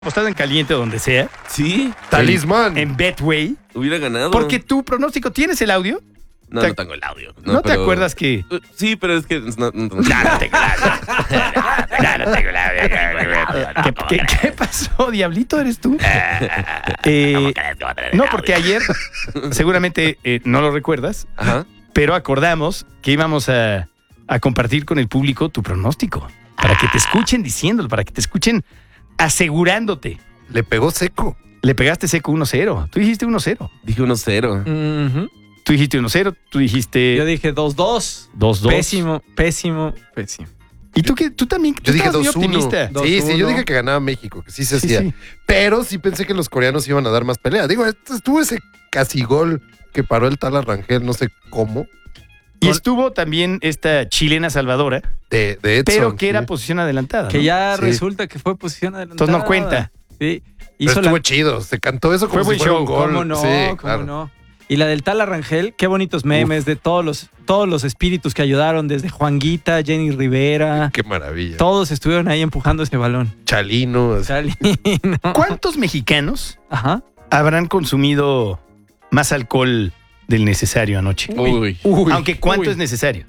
apostado en caliente o donde sea, Sí. Talismán. en Betway, Hubiera ganado. porque tu pronóstico, ¿tienes el audio? No, no tengo el audio. ¿No te acuerdas que...? Sí, pero es que... No No tengo el audio. No tengo el audio. ¿Qué pasó, Diablito? ¿Eres tú? No, porque ayer, seguramente no lo recuerdas, Ajá. pero acordamos que íbamos a compartir con el público tu pronóstico. Para que te escuchen diciéndolo, para que te escuchen asegurándote. Le pegó seco. Le pegaste seco 1-0. Tú dijiste 1-0. Dije 1-0. Ujú. Tú dijiste 1-0. Tú dijiste Yo dije 2-2. 2-2. Pésimo, pésimo, pésimo. ¿Y tú qué? Tú también. Yo dije estabas muy 2-1. optimista. Sí, 2-1. yo dije que ganaba México, que sí se Sí, hacía. sí. Pero sí pensé que los coreanos iban a dar más pelea. Digo, estuvo ese casi gol que paró el tal Arrangel, no sé cómo, Y estuvo también esta chilena salvadora, de Edson. pero que era sí. posición adelantada. Que ¿no? ya Sí. resulta que fue posición adelantada. Entonces no cuenta. Sí. Pero Hizo estuvo la... chido, se cantó eso como Fue si buen fuera show, un gol. ¿Cómo no? Sí, ¿Cómo claro. no? Y la del tal Arrangel, qué bonitos memes de todos los espíritus que ayudaron, desde Juanguita, Jenny Rivera. Qué maravilla. Todos estuvieron ahí empujando ese balón. Chalino. así. Chalino. ¿Cuántos mexicanos Ajá. habrán consumido más alcohol del necesario anoche? Uy. Aunque ¿cuánto uy. es necesario?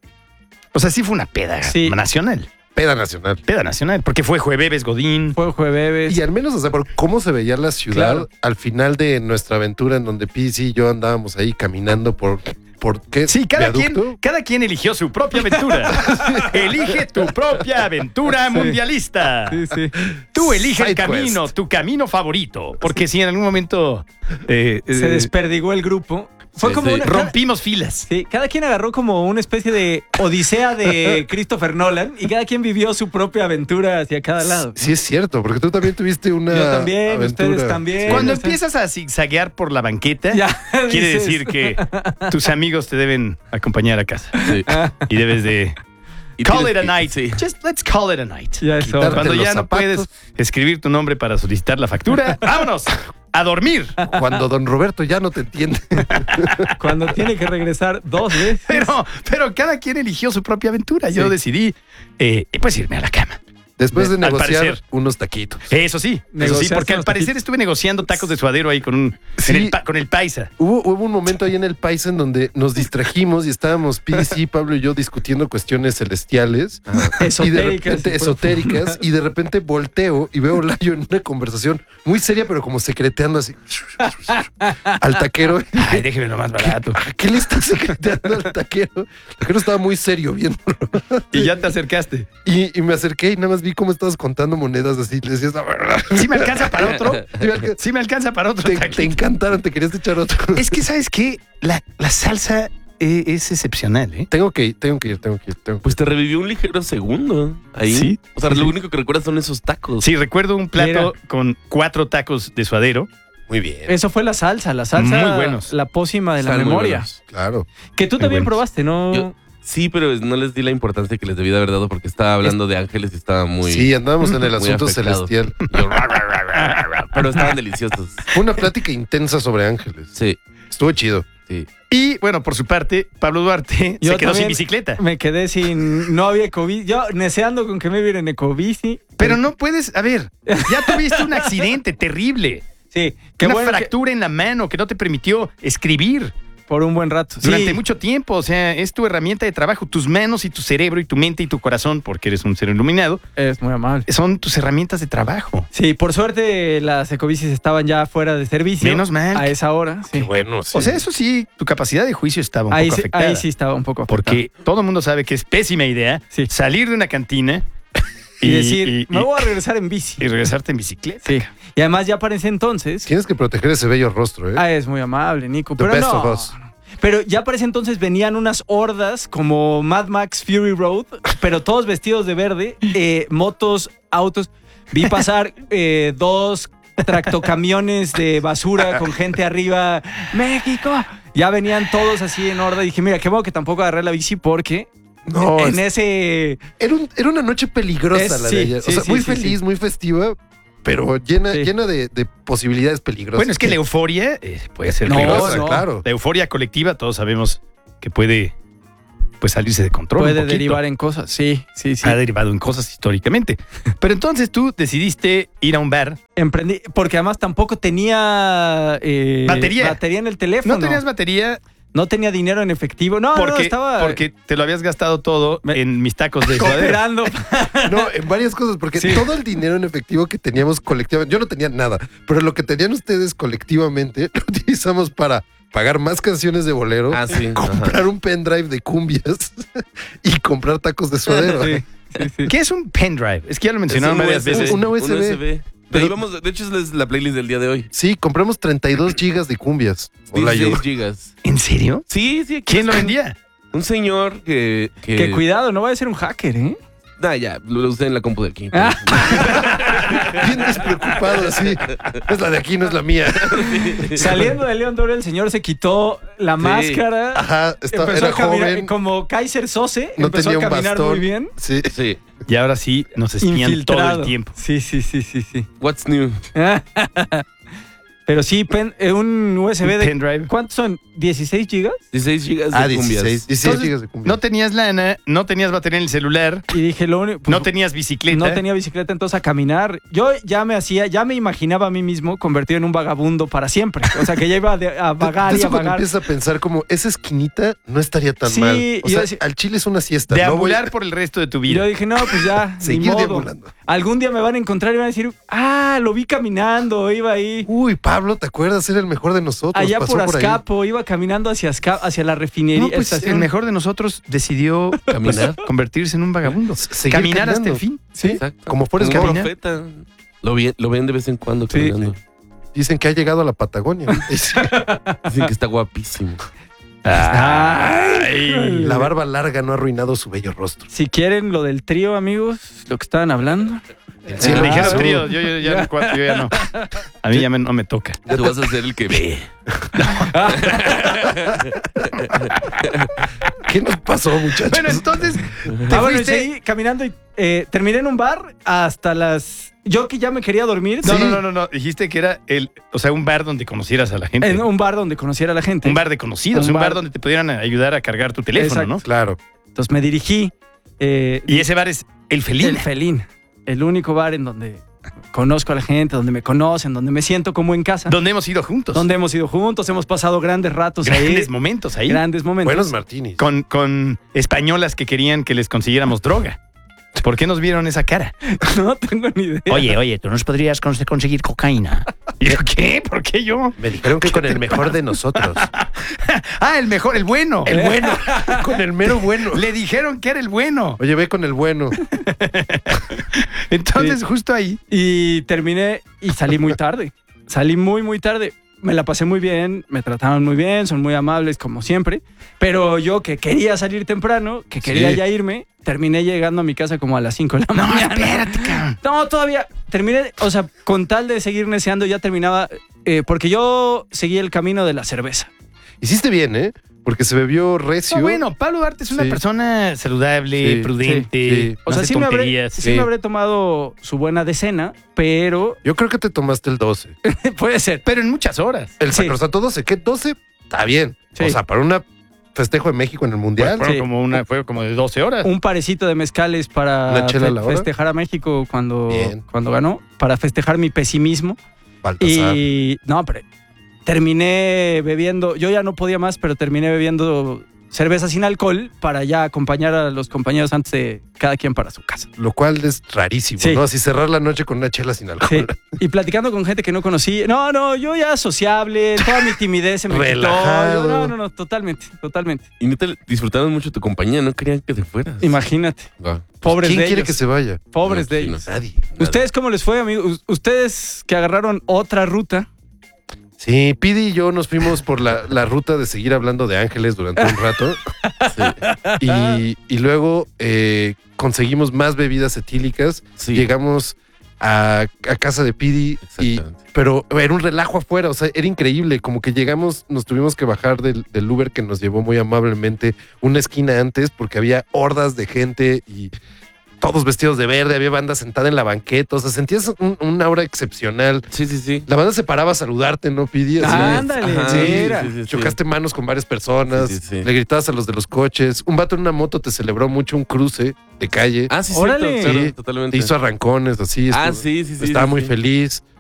O sea, sí fue una peda Sí. nacional. Peda nacional. Peda nacional, porque fue Jueves Godín. Fue jueves. Y al menos, o sea, por cómo se veía la ciudad Claro. al final de nuestra aventura en donde PC y yo andábamos ahí caminando por ¿qué? Sí, cada ¿Viaducto? quien eligió su propia aventura. Elige tu propia aventura mundialista. Sí, sí. Tú elige el Side camino, quest. tu camino favorito. Porque si en algún momento Se desperdigó el grupo. Fue Sí, como sí. una... rompimos filas. Sí, cada quien agarró como una especie de odisea de Christopher Nolan y cada quien vivió su propia aventura hacia cada lado. Sí, es cierto, porque tú también tuviste una Yo también, aventura. ustedes también. Cuando o sea, empiezas a zigzaguear por la banqueta, ya quiere dices, decir que tus amigos te deben acompañar a casa. Sí. Y debes de Y call it tienes a que- night. Sí. Just let's call it a night. Ya es Quitarte hora. Cuando los ya no zapatos. puedes escribir tu nombre para solicitar la factura, ¡vámonos! ¡A dormir! Cuando don Roberto ya no te entiende. Cuando tiene que regresar 2 veces. Pero cada quien eligió su propia aventura. Yo Sí. decidí, pues irme a la cama. Después de Al negociar parecer. unos taquitos. Eso sí, Negociaste porque al los parecer taquitos. estuve negociando tacos de suadero ahí con Sí. con el paisa. Hubo un momento ahí en el país en donde nos distrajimos y estábamos PDC, Pablo y yo discutiendo cuestiones celestiales y de repente esotéricas y de repente volteo y veo a Layo en una conversación muy seria pero como secreteando así al taquero. Ay, déjeme lo más barato. ¿Qué le está secreteando al taquero? El taquero estaba muy serio viéndolo Y ya te acercaste. y me acerqué y nada más vi cómo estabas contando monedas así. Le decías, ¿Sí me alcanza para otro? Sí me alcanza. Sí me alcanza para otro te taquito. encantaron, te querías echar otro. Es que, ¿sabes qué? La salsa es excepcional, ¿eh? Tengo que ir. Pues te revivió un ligero segundo ahí. Sí. O sea, lo único que recuerdas son esos tacos. Sí, recuerdo un plato con 4 tacos de suadero. Muy bien. Eso fue la salsa Muy buenos. la pócima de la Están muy memoria. buenos. Claro. Que tú Muy también buenos. probaste, ¿no? Yo- Sí, pero no les di la importancia que les debí de haber dado porque estaba hablando de ángeles y estaba muy... Sí, andábamos en el muy asunto afectado. celestial. Yo, pero estaban deliciosos. Fue una plática intensa sobre ángeles. Sí, Estuvo chido. sí. Y, bueno, por su parte, Pablo Duarte Yo se quedó sin también bicicleta. Me quedé sin... No había ecobici. Yo neceando con que me viera en ecobici. Pero no puedes... A ver, ya tuviste un accidente terrible. Sí, qué Una bueno que- fractura en la mano que no te permitió escribir por un buen rato. durante Sí. mucho tiempo. O sea, es tu herramienta de trabajo. Tus manos y tu cerebro y tu mente y tu corazón, porque eres un ser iluminado, Es muy amable. son tus herramientas de trabajo. Sí, por suerte las ecobicis estaban ya fuera de servicio. Menos mal. A esa hora, sí. Qué bueno, sí. O sea, eso sí, tu capacidad de juicio estaba un Ahí poco sí, afectada. ahí sí estaba un poco afectado. Porque todo el mundo sabe que es pésima idea Sí. salir de una cantina Y decir, me voy a regresar en bici. y regresarte en bicicleta. Sí. Y además ya para ese entonces... Tienes que proteger ese bello rostro, ¿eh? Ah, es muy amable, Nico. The Pero best no. of us. Pero ya para ese entonces venían unas hordas como Mad Max Fury Road, pero todos vestidos de verde, motos, autos. Vi pasar 2 tractocamiones de basura con gente arriba. ¡México! Ya venían todos así en horda. Y dije, mira, qué bueno que tampoco agarré la bici porque No, en ese... era una noche peligrosa Es- la sí, de ayer. sí, o sea, sí, muy sí, feliz, sí. muy festiva, pero llena Sí. de posibilidades peligrosas. Bueno, es que la euforia puede ser No, peligrosa. no. claro. La euforia colectiva, todos sabemos que puede pues salirse de control. Puede derivar en cosas, sí. Ha derivado en cosas históricamente. Pero entonces tú decidiste ir a un bar. Emprendí, porque además tampoco tenía batería en el teléfono. ¿No tenías batería? No tenía dinero en efectivo. Porque te lo habías gastado todo en mis tacos de suadero. No, en varias cosas, porque todo el dinero en efectivo que teníamos colectivamente, yo no tenía nada, pero lo que tenían ustedes colectivamente lo utilizamos para pagar más canciones de bolero, comprar un pendrive de cumbias y comprar tacos de suadero. ¿Qué es un pendrive? Es que ya lo mencionaron varias veces. Una USB. Pero vamos, de hecho es la playlist del día de hoy. Sí, compramos 32 gigas de cumbias. 16 gigas. ¿En serio? Sí. ¿Quién lo vendía? Un señor que... Que cuidado, no vaya a ser un hacker, ¿eh? Ya, lo usé en la compu de aquí. Bien despreocupado, así. Es la de aquí, no es la mía. Saliendo de León Doro, el señor se quitó la máscara. Ajá, era joven. Caminar, como Kaiser Sose, no empezó tenía a caminar un bastón. muy bien. Sí. Y ahora sí nos espían todo el tiempo. Sí. What's new? Pero sí, un USB de... Pendrive. ¿Cuántos son? ¿16 gigas? 16 gigas de cumbias. 16 gigas de cumbias. No tenías lana, no tenías batería en el celular. Y dije, lo único... No tenías bicicleta. No tenía bicicleta, entonces a caminar. Yo ya me imaginaba a mí mismo convertido en un vagabundo para siempre. O sea, que ya iba a vagar y a vagar. Empiezas a pensar como, esa esquinita no estaría tan mal. O sea, al chile es una siesta. Deambular por el resto de tu vida. Y yo dije, no, pues ya, seguir deambulando. Algún día me van a encontrar y van a decir, lo vi caminando, iba ahí. Uy, Pablo, ¿te acuerdas? Era el mejor de nosotros. Allá por Azcapo, iba caminando hacia la refinería. No, pues el mejor de nosotros decidió caminar, convertirse en un vagabundo. Caminar hasta el fin. Sí, exacto. Como fueras un profeta. Lo ven de vez en cuando caminando. Dicen que ha llegado a la Patagonia. Dicen que está guapísimo. La barba larga no ha arruinado su bello rostro. Si quieren lo del trío, amigos, lo que estaban hablando. Me dijeron trío, yo ya no. A mí ya no me toca. Tú vas a ser el que ve. ¿Qué nos pasó, muchachos? Bueno, entonces bueno, seguí caminando y terminé en un bar hasta las... Yo que ya me quería dormir. No. Dijiste que era un bar donde conocieras a la gente. En un bar donde conociera a la gente. Un bar de conocidos, un bar donde te pudieran ayudar a cargar tu teléfono, exacto, ¿no? Claro. Entonces me dirigí. Y ese bar es El Felín. El Felín. El único bar en donde conozco a la gente, donde me conocen, donde me siento como en casa. Donde hemos ido juntos. Hemos pasado grandes ratos ahí. Grandes momentos ahí. Grandes momentos. Buenos martinis. Con españolas que querían que les consiguiéramos droga. ¿Por qué nos vieron esa cara? No tengo ni idea. Oye, tú nos podrías conseguir cocaína. ¿Y yo qué? ¿Por qué yo? Me dijeron que con el mejor de nosotros. El mejor, el bueno. El bueno. Con el mero bueno. Le dijeron que era el bueno. Oye, ve con el bueno. Entonces, justo ahí. Y terminé y salí muy tarde. Salí muy tarde. Me la pasé muy bien, me trataron muy bien, son muy amables como siempre. Pero yo que quería salir temprano, que quería ya irme, terminé llegando a mi casa como a las 5 de la mañana. No, espérate, cabrón. No, todavía terminé, o sea, con tal de seguir neceando ya terminaba, porque yo seguí el camino de la cerveza. Hiciste bien, ¿eh? Porque se bebió recio. No, bueno, Pablo Duarte es una persona saludable, prudente. O sea, sí me habré tomado su buena decena, pero... Yo creo que te tomaste el 12. Puede ser. Pero en muchas horas. El sacrosanto 12. ¿Qué 12? Está bien. Sí. O sea, para un festejo de México en el Mundial. Fue como de 12 horas. Un parecito de mezcales para festejar a México cuando ganó, para festejar mi pesimismo. Baltasar. Y no, pero terminé bebiendo, yo ya no podía más, pero terminé bebiendo cerveza sin alcohol para ya acompañar a los compañeros antes de cada quien para su casa. Lo cual es rarísimo, ¿no? Así cerrar la noche con una chela sin alcohol. Sí. Y platicando con gente que no conocí. No, yo ya sociable, toda mi timidez se me relajado. quitó. No, totalmente. Y neta, disfrutaron mucho tu compañía, no querían que te fueras. Imagínate. Wow. Pobres ¿Quién de quiere ellos. que se vaya? Pobres de ellos. Nadie. ¿Ustedes cómo les fue, amigos? Ustedes que agarraron otra ruta. Sí, Pidi y yo nos fuimos por la ruta de seguir hablando de ángeles durante un rato. Y luego conseguimos más bebidas etílicas. Sí. Llegamos a casa de Pidi, pero era un relajo afuera, o sea, era increíble. Como que llegamos, nos tuvimos que bajar del Uber que nos llevó muy amablemente una esquina antes porque había hordas de gente y todos vestidos de verde, había banda sentada en la banqueta, o sea, sentías una aura excepcional. Sí. La banda se paraba a saludarte, ¿no, Pidi? Así, Ándale, Ajá, sí. chocaste manos con varias personas, Sí. le gritabas a los de los coches. Un vato en una moto te celebró mucho un cruce de calle. Ah, sí, Órale. cierto, Sí, claro, totalmente. te hizo arrancones, así. Ah, estuvo- sí. Estaba sí, muy sí. feliz.